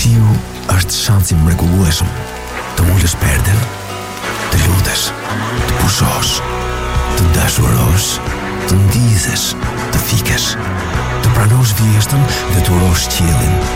Fëmijësiu është shansi mrekullueshëm të ulësh perden, të lutesh, të pushosh, të dashurosh, të ndizesh, të fikesh, të pranosh vjeshtën dhe të urosh qiellin.